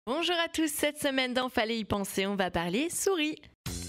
Bonjour à tous, cette semaine dans Fallait y penser, on va parler souris.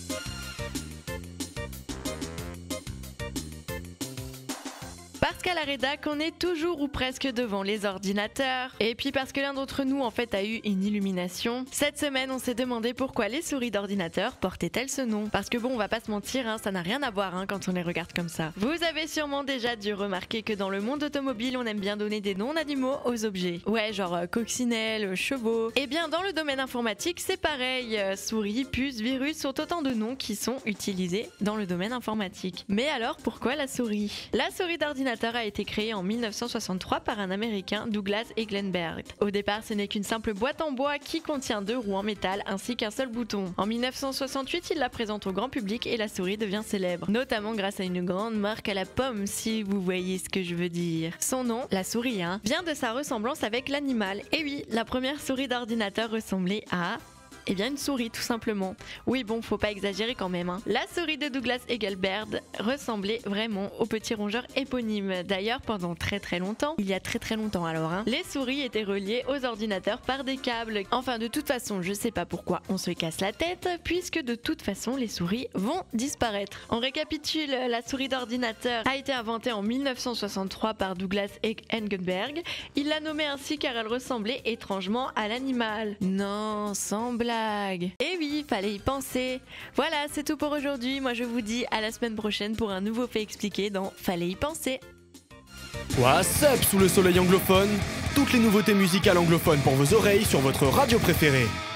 Parce qu'à la rédac, on est toujours ou presque devant les ordinateurs. Et puis parce que l'un d'entre nous en fait a eu une illumination, cette semaine on s'est demandé pourquoi les souris d'ordinateur portaient-elles ce nom. Parce que bon, on va pas se mentir, ça n'a rien à voir quand on les regarde comme ça. Vous avez sûrement déjà dû remarquer que dans le monde automobile, on aime bien donner des noms d'animaux aux objets. Ouais, genre coccinelle, chevaux. Et bien dans le domaine informatique, c'est pareil. Souris, puces, virus sont autant de noms qui sont utilisés dans le domaine informatique. Mais alors pourquoi la souris? La souris d'ordinateur a été créé en 1963 par un américain, Douglas Engelberg. Au départ, ce n'est qu'une simple boîte en bois qui contient 2 roues en métal ainsi qu'un seul bouton. En 1968, il la présente au grand public et la souris devient célèbre, notamment grâce à une grande marque à la pomme, si vous voyez ce que je veux dire. Son nom, la souris, vient de sa ressemblance avec l'animal. Et oui, la première souris d'ordinateur ressemblait à... Eh bien une souris tout simplement. Oui bon, faut pas exagérer quand même. La souris de Douglas Engelberg ressemblait vraiment au petit rongeur éponyme. D'ailleurs pendant très longtemps, il y a très longtemps alors, les souris étaient reliées aux ordinateurs par des câbles. Enfin de toute façon, je sais pas pourquoi on se casse la tête, puisque de toute façon les souris vont disparaître. On récapitule, la souris d'ordinateur a été inventée en 1963 par Douglas Engelberg. Il l'a nommée ainsi car elle ressemblait étrangement à l'animal. Non, sans blague. Et oui, fallait y penser. Voilà, c'est tout pour aujourd'hui. Moi je vous dis à la semaine prochaine pour un nouveau fait expliqué dans Fallait y penser. What's up sous le soleil anglophone? Toutes les nouveautés musicales anglophones pour vos oreilles sur votre radio préférée.